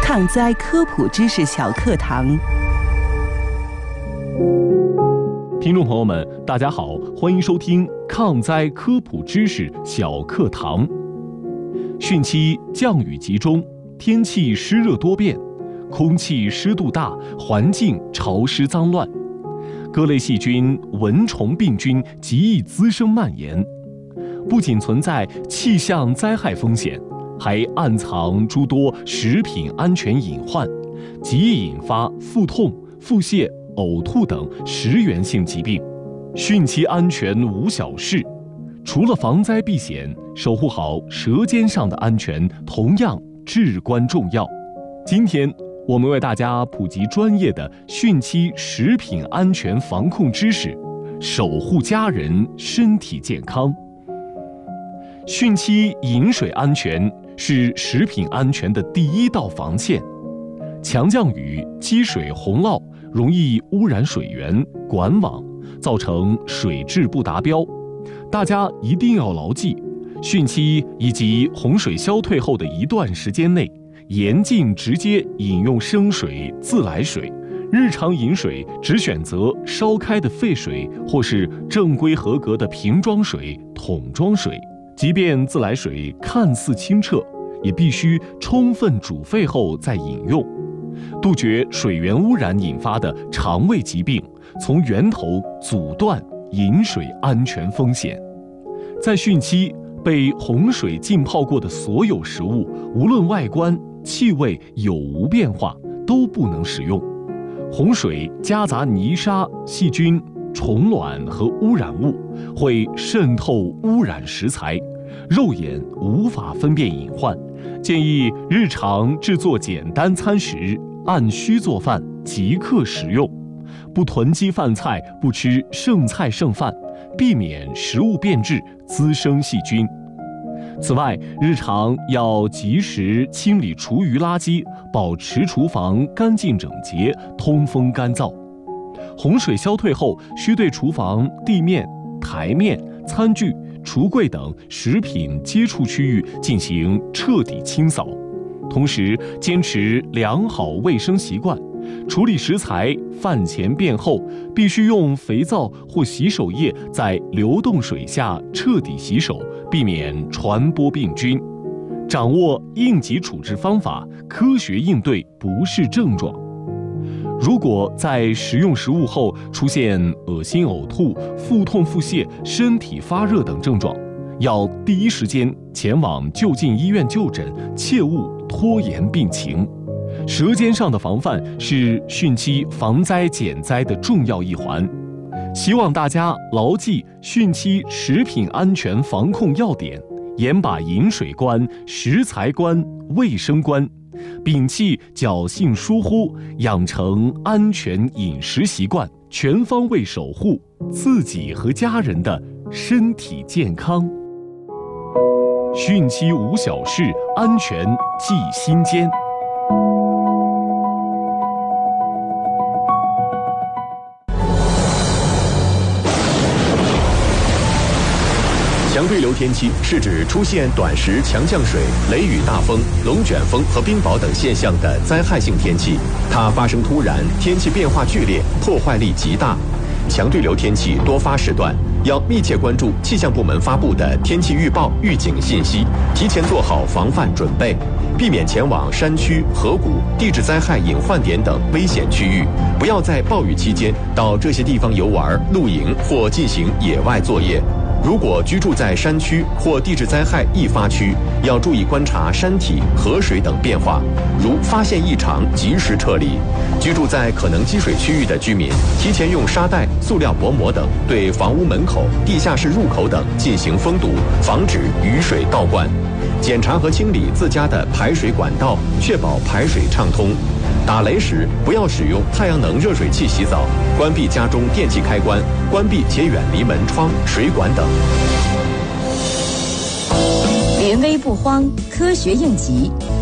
抗灾科普知识小课堂。 听众朋友们，大家好，欢迎收听抗灾科普知识小课堂。汛期降雨集中，天气湿热多变，空气湿度大，环境潮湿脏乱，各类细菌、蚊虫、病菌极易滋生蔓延，不仅存在气象灾害风险，还暗藏诸多食品安全隐患，极易引发腹痛、腹泻、呕吐等食源性疾病。汛期安全无小事，除了防灾避险，守护好舌尖上的安全同样至关重要。今天我们为大家普及专业的汛期食品安全防控知识，守护家人身体健康。汛期饮水安全是食品安全的第一道防线。强降雨积水洪涝容易污染水源、管网，造成水质不达标。大家一定要牢记，汛期以及洪水消退后的一段时间内，严禁直接饮用生水、自来水。日常饮水只选择烧开的沸水，或是正规合格的瓶装水、桶装水。即便自来水看似清澈，也必须充分煮沸后再饮用，杜绝水源污染引发的肠胃疾病，从源头阻断饮水安全风险。在汛期，被洪水浸泡过的所有食物，无论外观、气味有无变化，都不能食用。洪水夹杂泥沙、细菌、虫卵和污染物，会渗透污染食材，肉眼无法分辨隐患。建议日常制作简单餐食，按需做饭，即刻食用，不囤积饭菜，不吃剩菜剩饭，避免食物变质滋生细菌。此外，日常要及时清理厨余垃圾，保持厨房干净整洁、通风干燥。洪水消退后，需对厨房、地面、台面、餐具、橱柜等食品接触区域进行彻底清扫，同时坚持良好卫生习惯。处理食材饭前便后，必须用肥皂或洗手液在流动水下彻底洗手，避免传播病菌。掌握应急处置方法，科学应对不适症状。如果在食用食物后出现恶心、呕吐、腹痛、腹泻、身体发热等症状，要第一时间前往就近医院就诊，切勿拖延病情。舌尖上的防范是汛期防灾减灾的重要一环，希望大家牢记汛期食品安全防控要点，严把饮水关、食材关、卫生关，摒弃侥幸疏忽，养成安全饮食习惯，全方位守护自己和家人的身体健康。汛期无小事，安全记心间。 强对流天气是指出现短时强降水、雷雨大风、龙卷风和冰雹等现象的灾害性天气，它发生突然，天气变化剧烈，破坏力极大。强对流天气多发时段，要密切关注气象部门发布的天气预报、预警信息，提前做好防范准备，避免前往山区、河谷、地质灾害隐患点等危险区域，不要在暴雨期间到这些地方游玩、露营或进行野外作业。如果居住在山区或地质灾害易发区，要注意观察山体、河水等变化，如发现异常及时撤离。居住在可能积水区域的居民，提前用沙袋、塑料薄膜等对房屋门口、地下室入口等进行封堵，防止雨水倒灌。检查和清理自家的排水管道，确保排水畅通。打雷时不要使用太阳能热水器洗澡，关闭家中电器开关，关闭且远离门窗、水管等。 临危不慌，科学应急，